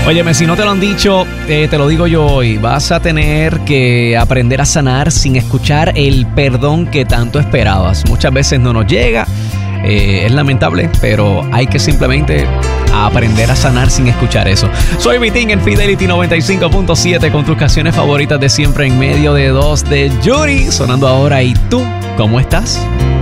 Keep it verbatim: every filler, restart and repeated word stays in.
Óyeme, si no te lo han dicho, eh, te lo digo yo hoy. Vas a tener que aprender a sanar sin escuchar el perdón que tanto esperabas. Muchas veces no nos llega, eh, es lamentable, pero hay que simplemente aprender a sanar sin escuchar eso. Soy Vitín en Fidelity noventa y cinco punto siete con tus canciones favoritas de siempre en medio de dos de Yuri. Sonando ahora, ¿y tú cómo estás?